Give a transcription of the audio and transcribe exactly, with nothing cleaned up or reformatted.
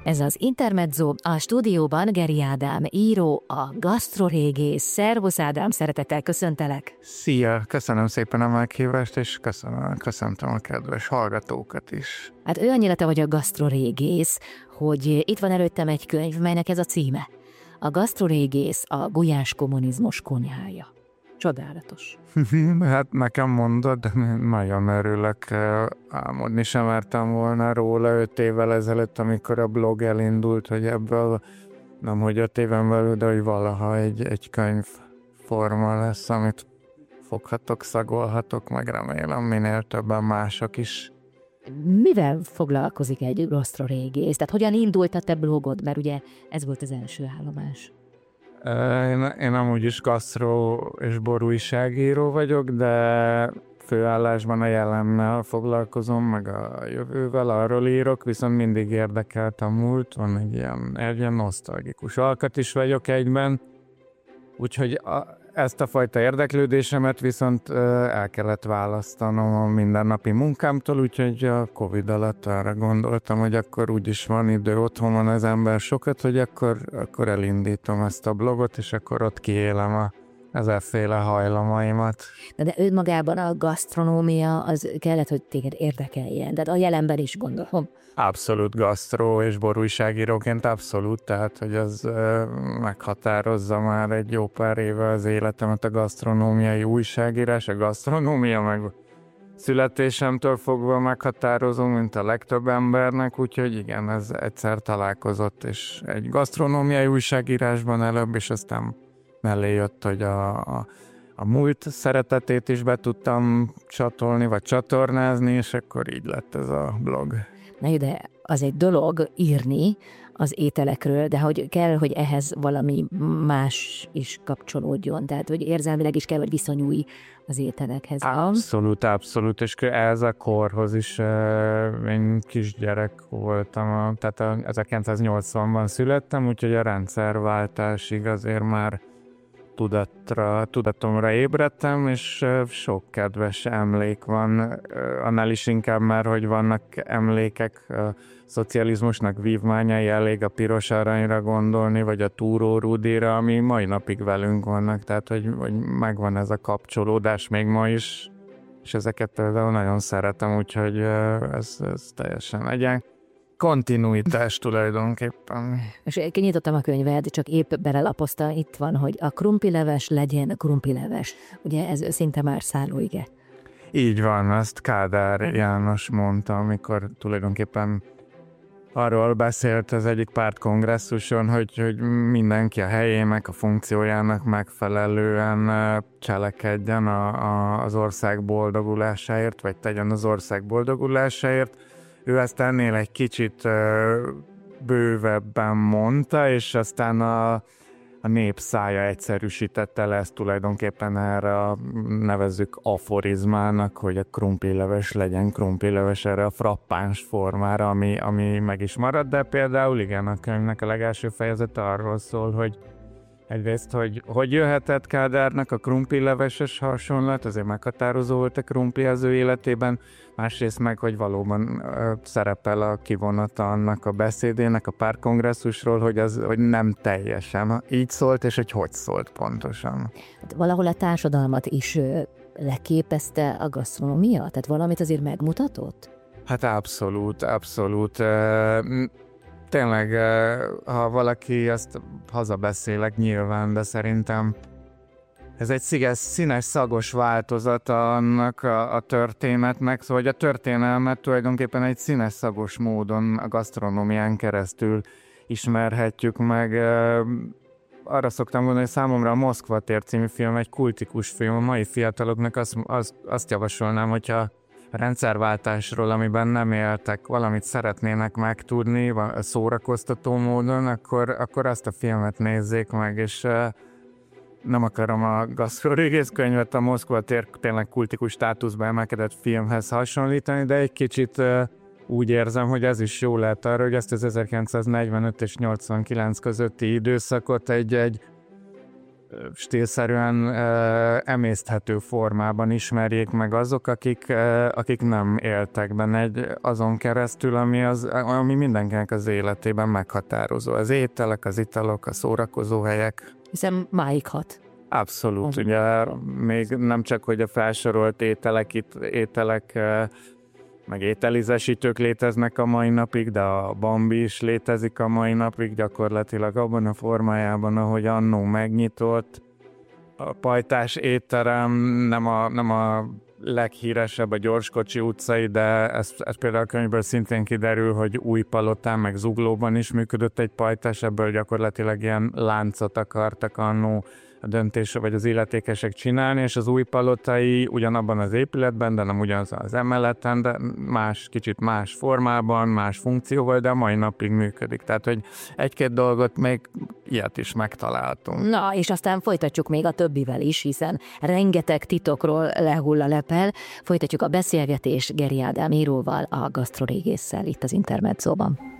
Ez az Intermezzo, a stúdióban Geri Ádám író, a gasztrorégész. Szervusz Ádám, szeretettel köszöntelek. Szia, köszönöm szépen a meghívást, és köszönöm, köszöntöm a kedves hallgatókat is. Hát ő annyira te vagy a gasztrorégész, hogy itt van előttem egy könyv, melynek ez a címe. A gasztrorégész, a gulyás kommunizmus konyhája. Csodálatos. Hát nekem mondod, de nagyon örülök, álmodni sem mertem volna róla öt évvel ezelőtt, amikor a blog elindult, hogy ebből nem hogy öt éven belül, de hogy valaha egy, egy könyvforma lesz, amit foghatok, szagolhatok, meg remélem minél többen mások is. Mivel foglalkozik egy gasztrorégész? Tehát hogyan indult a te blogod? Mert ugye ez volt az első állomás. Én, én amúgy is gasztró és borújságíró vagyok, de főállásban a jelennel foglalkozom, meg a jövővel, arról írok, viszont mindig érdekelt a múlt, van egy ilyen, egy ilyen nosztalgikus alkat is vagyok egyben, úgyhogy a, ezt a fajta érdeklődésemet viszont el kellett választanom a mindennapi munkámtól, úgyhogy a Covid alatt arra gondoltam, hogy akkor úgyis van idő, otthon van az ember sokat, hogy akkor, akkor elindítom ezt a blogot, és akkor ott kiélem a ezerféle hajlamaimat. De, de önmagában a gasztronómia az kellett, hogy téged érdekeljen, de a jelenben is gondolom. Abszolút gasztró és borújságíróként abszolút, tehát hogy az ö, meghatározza már egy jó pár éve az életemet a gasztronómiai újságírás, a gasztronómia meg születésemtől fogva meghatározom, mint a legtöbb embernek, úgyhogy igen, ez egyszer találkozott, és egy gasztronómiai újságírásban előbb, és aztán mellé jött, hogy a, a, a múlt szeretetét is be tudtam csatolni, vagy csatornázni, és akkor így lett ez a blog. Na jó, de az egy dolog írni az ételekről, de hogy kell, hogy ehhez valami más is kapcsolódjon, tehát hogy érzelmileg is kell, hogy viszonyulj az ételekhez. Abszolút, abszolút, és ez a korhoz is, én kisgyerek voltam, tehát ezerkilencszáznyolcvanban születtem, úgyhogy a rendszerváltásig azért már tudatra, tudatomra ébredtem, és sok kedves emlék van, annál is inkább már, hogy vannak emlékek a szocializmusnak vívmányai, elég a piros aranyra gondolni, vagy a Túró Rudira, ami mai napig velünk vannak, tehát hogy, hogy megvan ez a kapcsolódás még ma is, és ezeket például nagyon szeretem, úgyhogy ez, ez teljesen legyen. Kontinuitás tulajdonképpen. És kinyitottam a könyved, csak épp belelapozta, itt van, hogy a krumplileves legyen krumplileves. Ugye ez szinte már szállóige. Így van, azt Kádár János mondta, amikor tulajdonképpen arról beszélt az egyik pártkongresszuson, hogy, hogy mindenki a helyének, a funkciójának megfelelően cselekedjen a, a, az ország boldogulásáért, vagy tegyen az ország boldogulásáért. Ő ezt ennél egy kicsit ö, bővebben mondta, és aztán a, a nép szája egyszerűsítette le ezt tulajdonképpen erre a, nevezzük aforizmának, hogy a krumplileves legyen krumplileves erre a frappáns formára, ami, ami meg is marad, de például igen, a könyvnek a legelső fejezete arról szól, hogy egyrészt, hogy hogy jöhetett Kádárnak a krumplileveses hasonlat, azért meghatározó volt a krumpli az ő életében, másrészt meg, hogy valóban uh, szerepel a kivonata annak a beszédének a pártkongresszusról, hogy az hogy nem teljesen így szólt, és hogy hogy szólt pontosan. Hát valahol a társadalmat is uh, leképezte a gasztronómia? Tehát valamit azért megmutatott? Hát abszolút, abszolút. Uh, Tényleg, ha valaki, ezt hazabeszélek nyilván, de szerintem ez egy színes, színes szagos változata annak a, a történetnek, szóval hogy a történelmet tulajdonképpen egy színes szagos módon a gasztronómián keresztül ismerhetjük meg. Arra szoktam gondolni, hogy számomra a Moszkva tér című film egy kultikus film, a mai fiataloknak azt, azt, azt javasolnám, hogyha a rendszerváltásról, amiben nem éltek, valamit szeretnének megtudni szórakoztató módon, akkor, akkor azt a filmet nézzék meg, és uh, nem akarom a gasztrorégész könyvet a Moszkva tér tényleg kultikus státuszba emelkedett filmhez hasonlítani, de egy kicsit uh, úgy érzem, hogy ez is jó lehet arra, hogy ezt az ezerkilencszáznegyvenöt és nyolcvankilenc közötti időszakot egy, egy stílszerűen emészthető formában ismerjék meg azok, akik, akik nem éltek benne egy, azon keresztül, ami, az, ami mindenkinek az életében meghatározó. Az ételek, az italok, a szórakozóhelyek. Hiszen máig hat. Abszolút, ugye még nem csak, hogy a felsorolt ételek, itt, ételek meg ételízesítők léteznek a mai napig, de a Bambi is létezik a mai napig, gyakorlatilag abban a formájában, ahogy annó megnyitott. A pajtás étterem nem a, nem a leghíresebb a Gyorskocsi utcai, de ez, ez például a könyvből szintén kiderül, hogy Újpalotán meg Zuglóban is működött egy pajtás, ebből gyakorlatilag ilyen láncot akartak annó a döntésre vagy az illetékesek csinálni, és az Újpalotai ugyanabban az épületben, de nem ugyanaz az emeleten, de más, kicsit más formában, más funkcióval, de a mai napig működik. Tehát, hogy egy-két dolgot még ilyet is megtaláltunk. Na, és aztán folytatjuk még a többivel is, hiszen rengeteg titokról lehull a lepel. Folytatjuk a beszélgetést Geri Ádám íróval, a gasztrorégésszel itt az Intermedzóban.